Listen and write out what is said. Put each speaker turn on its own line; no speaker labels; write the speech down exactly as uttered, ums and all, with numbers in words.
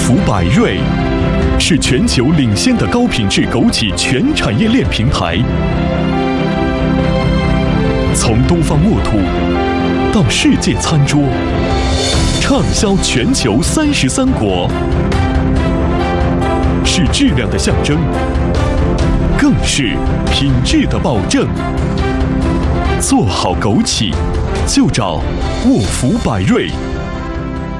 福百瑞是全球领先的高品质枸杞全产业链平台，从东方沃土到世界餐桌，畅销全球三十三国，是质量的象征，更是品质的保证。做好枸杞，就找沃福百瑞。